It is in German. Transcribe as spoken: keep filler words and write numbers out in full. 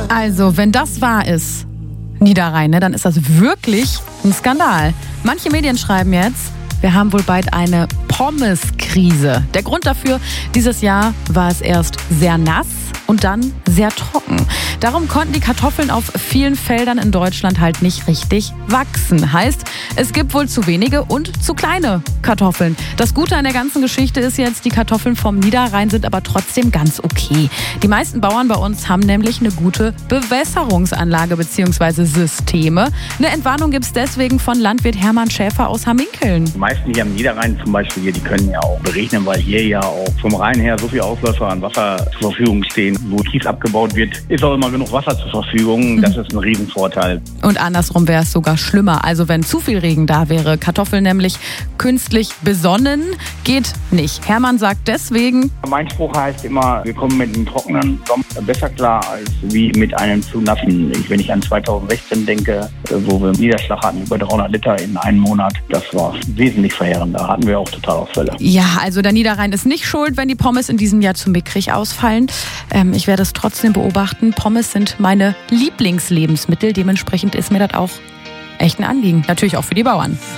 Also, wenn das wahr ist, Niederrhein, ne, dann ist das wirklich ein Skandal. Manche Medien schreiben jetzt, wir haben wohl bald eine Pommes-Krise. Der Grund dafür, dieses Jahr war es erst sehr nass und dann sehr trocken. Darum konnten die Kartoffeln auf vielen Feldern in Deutschland halt nicht richtig wachsen. Heißt, es gibt wohl zu wenige und zu kleine Kartoffeln. Das Gute an der ganzen Geschichte ist jetzt, die Kartoffeln vom Niederrhein sind aber trotzdem ganz okay. Die meisten Bauern bei uns haben nämlich eine gute Bewässerungsanlage bzw. Systeme. Eine Entwarnung gibt es deswegen von Landwirt Hermann Schäfer aus Hamminkeln. Die meisten hier am Niederrhein zum Beispiel, hier, die können ja auch berechnen, weil hier ja auch vom Rhein her so viele Ausläufer an Wasser zur Verfügung stehen. Wo Kies abgebaut wird, ist auch immer genug Wasser zur Verfügung. Das ist ein Riesenvorteil. Und andersrum wäre es sogar schlimmer. Also wenn zu viel Regen da wäre, Kartoffeln nämlich künstlich besonnen, geht nicht. Hermann sagt deswegen: Mein Spruch heißt immer, wir kommen mit einem trockenen Sommer besser klar als wie mit einem zu nassen. Ich, wenn ich an zweitausendsechzehn denke, wo wir einen Niederschlag hatten über dreihundert Liter in einem Monat, das war wesentlich verheerend. Da hatten wir auch Totalausfälle. Ja, also der Niederrhein ist nicht schuld, wenn die Pommes in diesem Jahr zu mickrig ausfallen. Ähm, ich werde es trotzdem beobachten. Pommes sind meine Lieblingslebensmittel. Dementsprechend ist mir das auch echt ein Anliegen. Natürlich auch für die Bauern.